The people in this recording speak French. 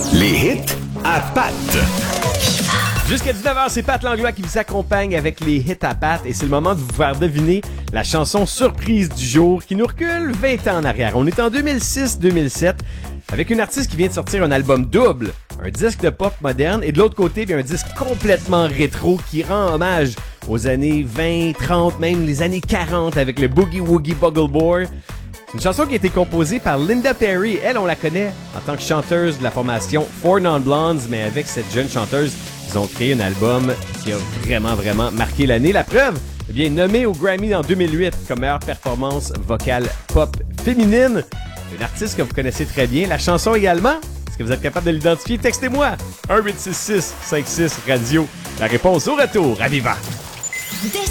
Les hits à Pat. Jusqu'à 19h, c'est Pat Langlois qui vous accompagne avec les hits à Pat et c'est le moment de vous faire deviner la chanson surprise du jour qui nous recule 20 ans en arrière. On est en 2006-2007 avec une artiste qui vient de sortir un album double, un disque de pop moderne et de l'autre côté, un disque complètement rétro qui rend hommage aux années 20, 30, même les années 40 avec le Boogie Woogie Buggle Boy. C'est une chanson qui a été composée par Linda Perry. Elle, on la connaît en tant que chanteuse de la formation Four Non Blondes, mais avec cette jeune chanteuse, ils ont créé un album qui a vraiment marqué l'année. La preuve, eh bien, nommé au Grammy en 2008 comme meilleure performance vocale pop féminine. Une artiste que vous connaissez très bien. La chanson également, est-ce que vous êtes capable de l'identifier? Textez-moi 1-866-56-radio. La réponse au retour à Viva. Dès